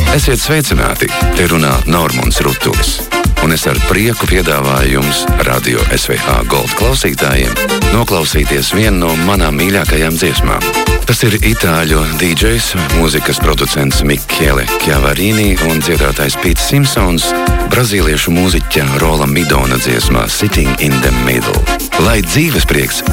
Esiet sveicināti, te runā Normons Rutulis. Un es ar prieku piedāvāju jums, Radio SVH Gold klausītājiem, noklausīties vienu no manām mīļākajām dziesmām. Tas ir itāļu DJs, mūzikas producents Michele Chiavarīni un dziedātājs Pīts Simpsons brazīliešu mūziķa Rola Midona dziesmā Sitting in the Middle. Lai dzīves prieks